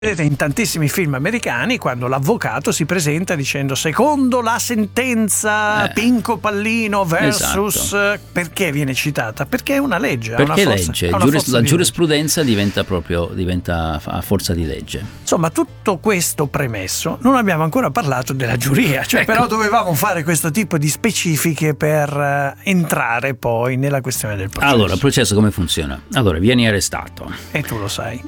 Vedete in tantissimi film americani quando l'avvocato si presenta dicendo secondo la sentenza Pinco Pallino versus perché viene citata? Perché è una legge, perché ha una legge, forza la di giurisprudenza diventa a forza di legge. Insomma, tutto questo premesso, non abbiamo ancora parlato della giuria, cioè però dovevamo fare questo tipo di specifiche per entrare poi nella questione del processo. Allora, il processo come funziona? Allora, vieni arrestato. E tu lo sai.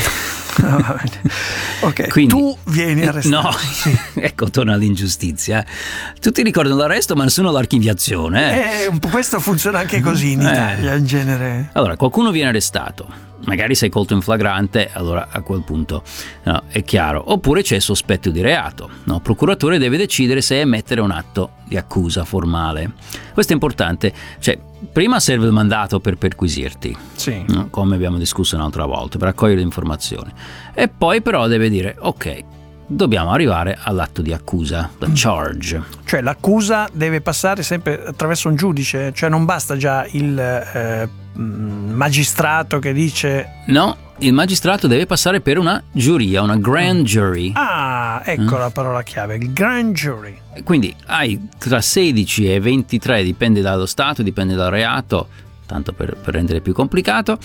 Ok, quindi, tu vieni arrestato. No, ecco, torna all'ingiustizia. Tutti ricordano l'arresto, ma nessuno l'archiviazione. Questo funziona anche così in Italia, in genere. Allora, qualcuno viene arrestato. Magari sei colto in flagrante, allora a quel punto è chiaro. Oppure c'è sospetto di reato. Il procuratore deve decidere se emettere un atto di accusa formale. Questo è importante. Cioè, prima serve il mandato per perquisirti, sì. Come abbiamo discusso un'altra volta, per raccogliere informazioni. E poi però deve dire, ok, dobbiamo arrivare all'atto di accusa, la charge. Cioè l'accusa deve passare sempre attraverso un giudice, cioè non basta già il magistrato che dice... No, il magistrato deve passare per una giuria, una grand jury. Ah, ecco la parola chiave, il grand jury. Quindi hai tra 16 e 23, dipende dallo stato, dipende dal reato, tanto per rendere più complicato,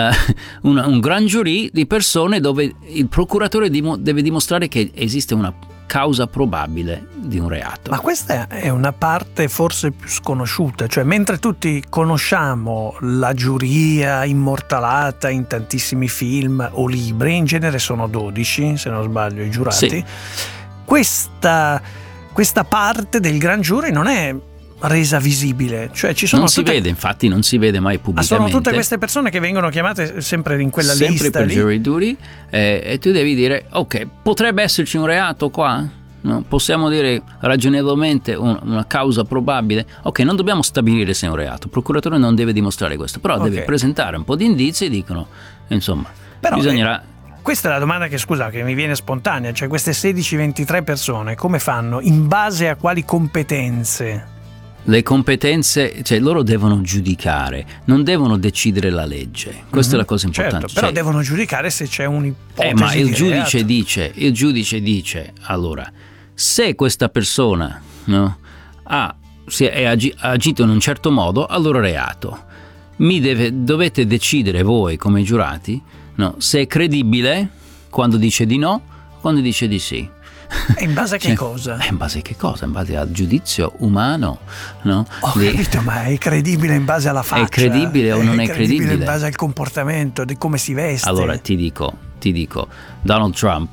un grand jury di persone dove il procuratore deve dimostrare che esiste una causa probabile di un reato. Ma questa è una parte forse più sconosciuta, cioè mentre tutti conosciamo la giuria immortalata in tantissimi film o libri, in genere sono 12 se non sbaglio i giurati, sì. Questa parte del grand jury non è resa visibile, cioè ci sono non si vede, infatti non si vede mai pubblicamente. Sono tutte queste persone che vengono chiamate sempre in quella sempre lista per lì. Jury duty, e tu devi dire ok, potrebbe esserci un reato qua? No? Possiamo dire ragionevolmente una causa probabile? Ok, non dobbiamo stabilire se è un reato, il procuratore non deve dimostrare questo, però deve presentare un po' di indizi e dicono, insomma, però bisognerà... Questa è la domanda che mi viene spontanea, cioè queste 16-23 persone come fanno? In base a quali competenze? Le competenze, cioè loro devono giudicare, non devono decidere la legge. Questa è la cosa importante. Certo, però devono giudicare se c'è un'ipotesi ma il giudice dice, allora, se questa persona ha agito in un certo modo, allora reato. Dovete decidere voi come giurati, se è credibile quando dice di no, quando dice di sì. E in base a che cosa? In base a che cosa? In base al giudizio umano, no? Ho capito, ma è credibile in base alla faccia? È credibile o non è credibile? In base al comportamento, di come si veste? Allora ti dico, Donald Trump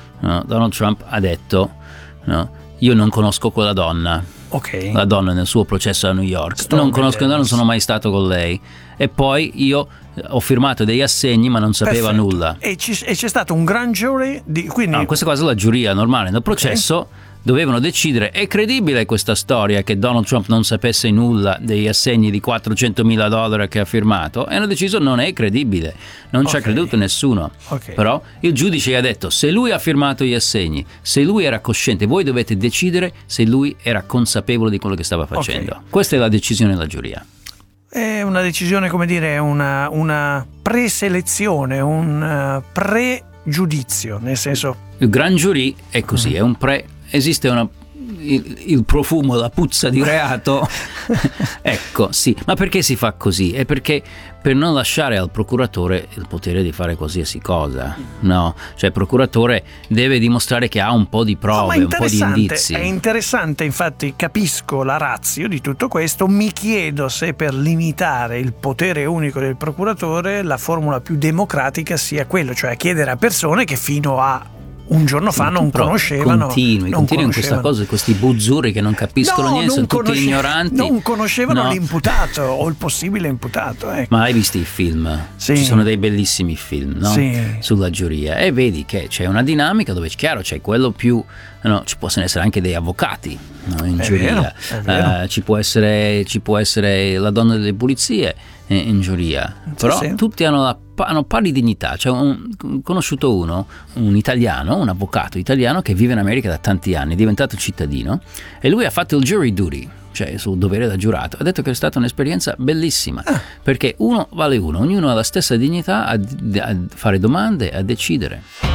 ha detto, io non conosco quella donna. Ok. La donna nel suo processo a New York. Non sono mai stato con lei. E poi io ho firmato degli assegni ma non sapeva nulla. E c'è stato un grand jury quindi... No, questa cosa è la giuria normale. Nel processo dovevano decidere, è credibile questa storia che Donald Trump non sapesse nulla degli assegni di $400,000 che ha firmato? E hanno deciso non è credibile, non ci ha creduto nessuno. Però il giudice gli ha detto, se lui ha firmato gli assegni, se lui era cosciente, voi dovete decidere se lui era consapevole di quello che stava facendo. Questa è la decisione della giuria. È una decisione, come dire, una preselezione, un pregiudizio, nel senso... Il grand jury è così, è un esiste il profumo, la puzza di reato. Ecco, sì. Ma perché si fa così? È perché per non lasciare al procuratore il potere di fare qualsiasi cosa, no? Cioè il procuratore deve dimostrare che ha un po' di prove, un po' di indizi. È interessante, infatti capisco la ratio di tutto questo, mi chiedo se per limitare il potere unico del procuratore la formula più democratica sia quello, cioè chiedere a persone che fino a un giorno fa non conoscevano. Continui in questa cosa, questi buzzurri che non capiscono niente, sono tutti ignoranti. Non conoscevano l'imputato o il possibile imputato. Ma hai visto i film? Sì. Ci sono dei bellissimi film, no? Sì. Sulla giuria, e vedi che c'è una dinamica dove chiaro c'è quello più, ci possono essere anche dei avvocati, in giuria. È vero. Ci può essere la donna delle pulizie in giuria, però tutti hanno pari dignità. C'è conosciuto un italiano, un avvocato italiano che vive in America da tanti anni, è diventato cittadino, e lui ha fatto il jury duty, cioè sul dovere da giurato. Ha detto che è stata un'esperienza bellissima, perché uno vale uno, ognuno ha la stessa dignità a fare domande, a decidere.